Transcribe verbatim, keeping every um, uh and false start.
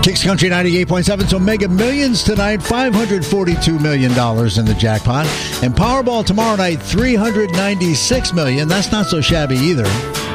Kicks Country ninety-eight point seven. So Mega Millions tonight, five hundred forty-two million dollars in the jackpot. And Powerball tomorrow night, three hundred ninety-six million dollars. That's not so shabby either.